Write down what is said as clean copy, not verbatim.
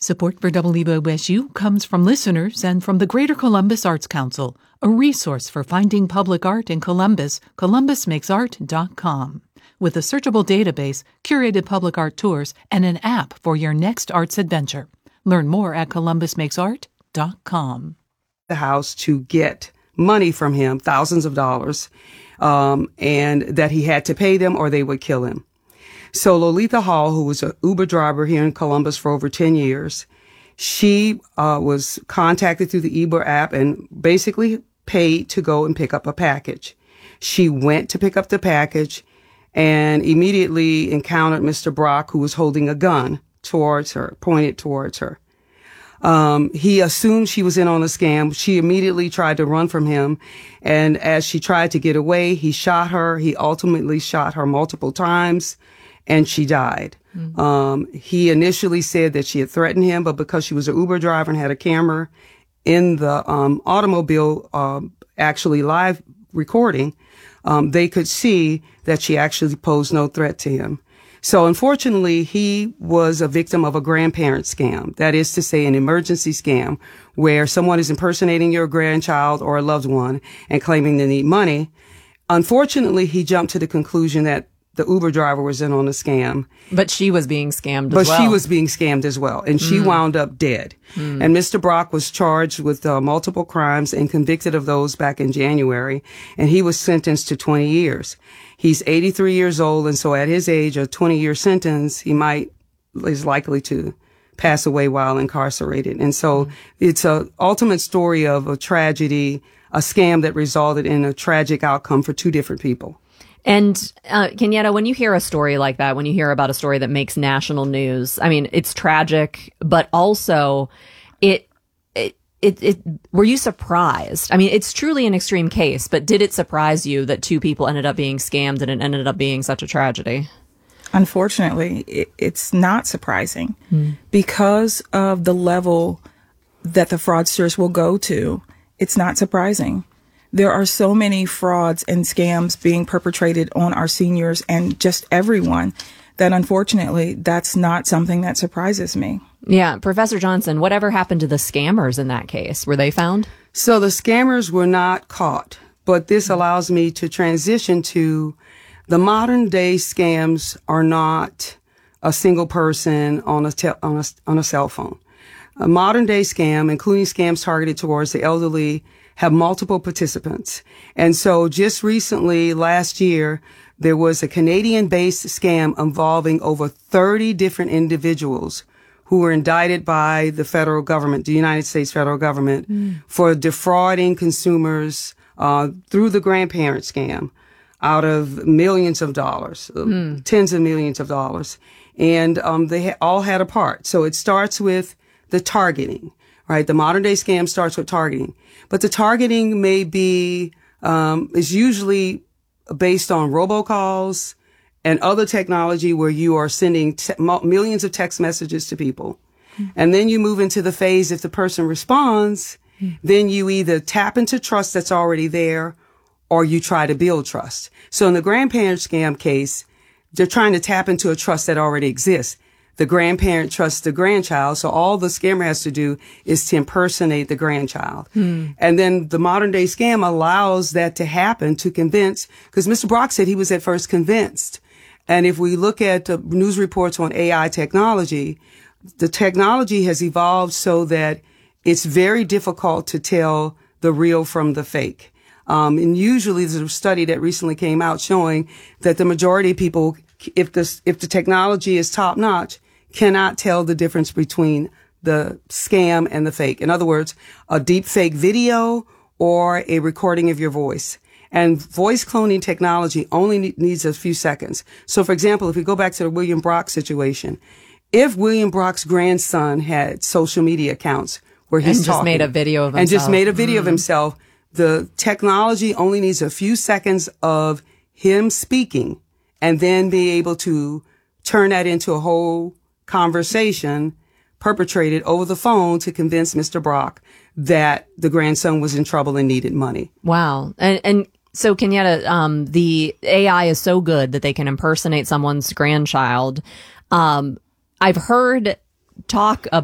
Support for WOSU comes from listeners and from the Greater Columbus Arts Council, a resource for finding public art in Columbus, columbusmakesart.com. With a searchable database, curated public art tours, and an app for your next arts adventure. Learn more at columbusmakesart.com. The house to get money from him, thousands of dollars, and that he had to pay them or they would kill him. So Lolita Hall, who was an Uber driver here in Columbus for over 10 years, she was contacted through the Uber app and basically paid to go and pick up a package. She went to pick up the package and immediately encountered Mr. Brock, who was holding a gun towards her, pointed towards her. He assumed she was in on a scam. She immediately tried to run from him. And as she tried to get away, he shot her. He ultimately shot her multiple times. And she died. Mm-hmm. He initially said that she had threatened him, but because she was an Uber driver and had a camera in the automobile, actually live recording, they could see that she actually posed no threat to him. So unfortunately, he was a victim of a grandparent scam. That is to say, an emergency scam where someone is impersonating your grandchild or a loved one and claiming they need money. Unfortunately, he jumped to the conclusion that the Uber driver was in on a scam. But she was being scammed as well. But she was being scammed as well. And she wound up dead. And Mr. Brock was charged with multiple crimes and convicted of those back in January. And he was sentenced to 20 years. He's 83 years old. And so at his age, a 20-year sentence, he is likely to pass away while incarcerated. And so it's a ultimate story of a tragedy, a scam that resulted in a tragic outcome for two different people. And Kenyatta, when you hear a story like that, when you hear about a story that makes national news, I mean, it's tragic, but also were you surprised? I mean, it's truly an extreme case, but did it surprise you that two people ended up being scammed and it ended up being such a tragedy? Unfortunately, it's not surprising because of the level that the fraudsters will go to. It's not surprising. There are so many frauds and scams being perpetrated on our seniors and just everyone that unfortunately that's not something that surprises me. Yeah. Professor Johnson, whatever happened to the scammers in that case? Were they found? So the scammers were not caught, but this allows me to transition to the modern day scams are not a single person on a cell phone. A modern day scam, including scams targeted towards the elderly, have multiple participants. And so just recently, last year, there was a Canadian-based scam involving over 30 different individuals who were indicted by the federal government, the United States federal government, for defrauding consumers through the grandparent scam out of millions of dollars, tens of millions of dollars. And they all had a part. So it starts with the targeting. Right. The modern day scam starts with targeting, but the targeting may be, is usually based on robocalls and other technology where you are sending millions of text messages to people. And then you move into the phase, if the person responds, then you either tap into trust that's already there or you try to build trust. So in the grandparent scam case, they're trying to tap into a trust that already exists. The grandparent trusts the grandchild, so all the scammer has to do is to impersonate the grandchild. And then the modern day scam allows that to happen to convince, because Mr. Brock said he was at first convinced. And if we look at news reports on AI technology, the technology has evolved so that it's very difficult to tell the real from the fake. And usually there's a study that recently came out showing that the majority of people, if the technology is top notch, cannot tell the difference between the scam and the fake. In other words, a deep fake video or a recording of your voice. And voice cloning technology only needs a few seconds. So for example, if we go back to the William Brock situation, if William Brock's grandson had social media accounts where he's just made a video of himself. And just made a video of himself, the technology only needs a few seconds of him speaking and then be able to turn that into a whole conversation perpetrated over the phone to convince Mr. Brock that the grandson was in trouble and needed money. Wow. And so, Kenyatta, the AI is so good that they can impersonate someone's grandchild. I've heard talk about